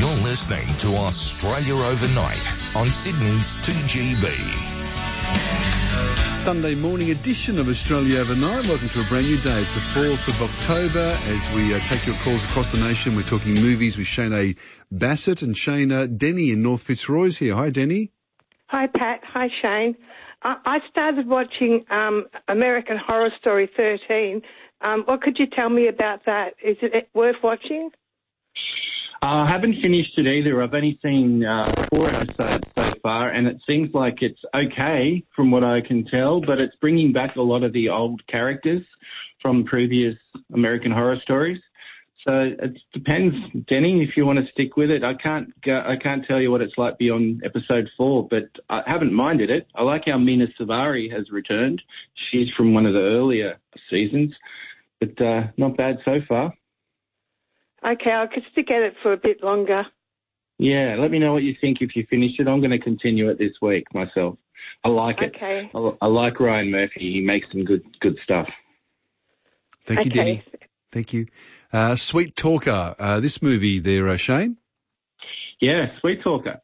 You're listening to Australia Overnight on Sydney's 2GB. Sunday morning edition of Australia Overnight. Welcome to a brand new day. It's the 4th of October. As we take your calls across the nation, we're talking movies with Shane Bassett and Shane Denny in North Fitzroy's here. Hi, Denny. Hi, Pat. Hi, Shane. I started watching American Horror Story 13. What could you tell me about that? Is it worth watching? I haven't finished it either. I've only seen 4 episodes so far, and it seems like it's okay from what I can tell, but it's bringing back a lot of the old characters from previous American Horror Stories. So it depends, Denny, if you want to stick with it. I can't tell you what it's like beyond episode 4, but I haven't minded it. I like how Mina Savari has returned. She's from one of the earlier seasons, but not bad so far. Okay, I could stick at it for a bit longer. Yeah, let me know what you think if you finish it. I'm going to continue it this week myself. I like it. Okay. I like Ryan Murphy. He makes some good stuff. Thank you, Denny. Thank you. Sweet Talker, this movie there, Shane? Yeah, Sweet Talker.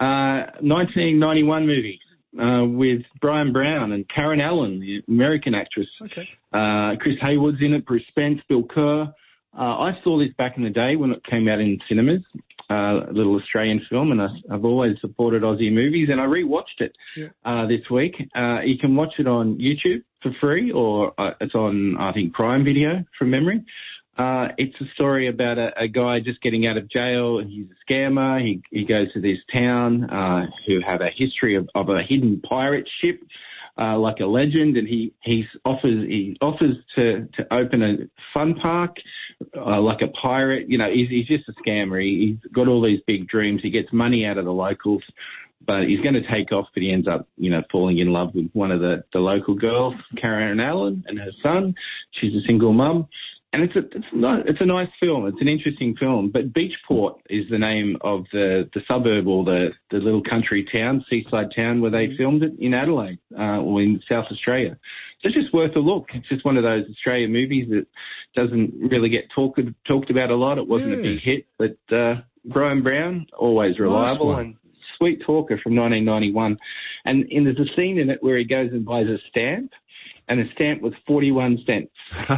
1991 movie with Brian Brown and Karen Allen, the American actress. Okay. Chris Haywood's in it, Bruce Spence, Bill Kerr. I saw this back in the day when it came out in cinemas, a little Australian film, and I've always supported Aussie movies, and I rewatched it this week. You can watch it on YouTube for free, or it's on, I think, Prime Video from memory. It's a story about a guy just getting out of jail. He's a scammer. He goes to this town who have a history of a hidden pirate ship. Like a legend, and he offers to open a fun park like a pirate. You know, he's just a scammer. He's got all these big dreams. He gets money out of the locals, but he's going to take off. But he ends up, falling in love with one of the local girls, Karen Allen, and her son. She's a single mum. And it's a nice film. It's an interesting film. But Beachport is the name of the suburb or the little country town, seaside town where they filmed it in Adelaide or in South Australia. So it's just worth a look. It's just one of those Australian movies that doesn't really get talked about a lot. It wasn't a big hit, but Brian Brown, always reliable. Nice. And Sweet Talker from 1991. And there's a scene in it where he goes and buys a stamp. And the stamp was 41 cents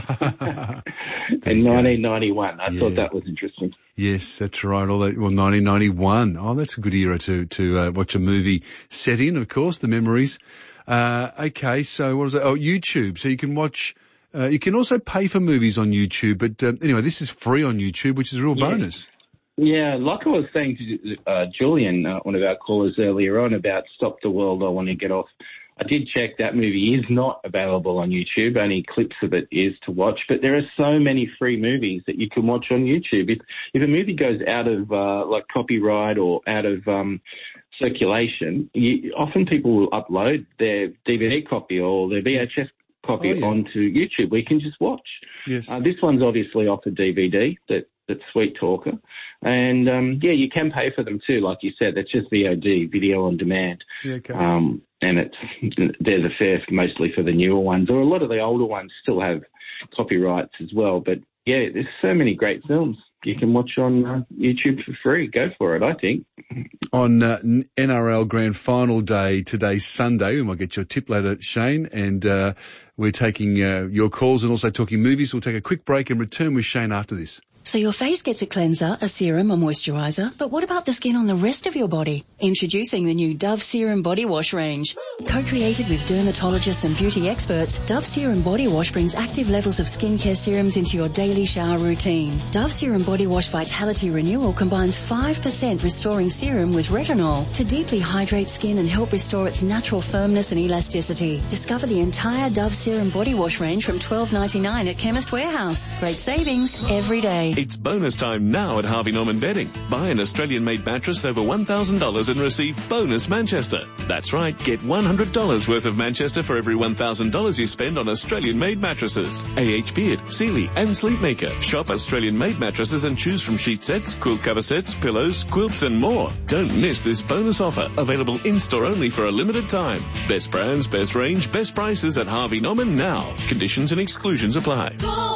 in 1991. I thought that was interesting. Yes, that's right. 1991. Oh, that's a good era to watch a movie set in, of course, the memories. Okay, so what was it? Oh, YouTube. So you can watch, you can also pay for movies on YouTube. But anyway, this is free on YouTube, which is a real bonus. Yeah, like I was saying to Julian, one of our callers earlier on about Stop the World, I Want to Get Off. I did check that movie is not available on YouTube. Only clips of it is to watch. But there are so many free movies that you can watch on YouTube. If a movie goes out of copyright or out of circulation, often people will upload their DVD copy or their VHS copy onto YouTube. We can just watch. Yes. This one's obviously off a DVD that's Sweet Talker. And, you can pay for them too, like you said. That's just VOD, video on demand. Yeah, okay. And they're the fare mostly for the newer ones, or a lot of the older ones still have copyrights as well. But, there's so many great films you can watch on YouTube for free. Go for it, I think. On NRL Grand Final Day, today, Sunday, we might get your tip later, Shane, and we're taking your calls and also talking movies. We'll take a quick break and return with Shane after this. So your face gets a cleanser, a serum, a moisturiser, but what about the skin on the rest of your body? Introducing the new Dove Serum Body Wash range. Co-created with dermatologists and beauty experts, Dove Serum Body Wash brings active levels of skincare serums into your daily shower routine. Dove Serum Body Wash Vitality Renewal combines 5% restoring serum with retinol to deeply hydrate skin and help restore its natural firmness and elasticity. Discover the entire Dove Serum Body Wash range from $12.99 at Chemist Warehouse. Great savings every day. It's bonus time now at Harvey Norman Bedding. Buy an Australian-made mattress over $1,000 and receive bonus Manchester. That's right, get $100 worth of Manchester for every $1,000 you spend on Australian-made mattresses. A.H. Beard, Sealy and Sleepmaker. Shop Australian-made mattresses and choose from sheet sets, quilt cover sets, pillows, quilts and more. Don't miss this bonus offer, available in-store only for a limited time. Best brands, best range, best prices at Harvey Norman now. Conditions and exclusions apply.